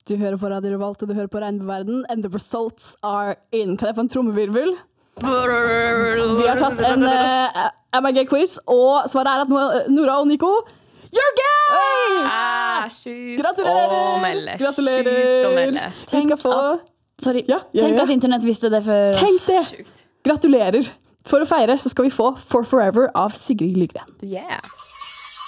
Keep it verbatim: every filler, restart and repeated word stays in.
Du hører på Radio Revolt, og du hører på Regnbueverden, and the results are in. Kan jeg få en trommevirvel? Vi har tatt en uh, M I G-quiz, og svaret er at Nora og Nico, you're gay! Ah, sjukt Gratulerer! å melde. Gratulerer! Sjukt å melde. Vi skal få... Sorry, Ja, ja, tenk ja. at internett visste det før oss. Tenk det! Sjukt. Gratulerer! For å feire så skal vi få For Forever av Sigrid Lygren. Yeah.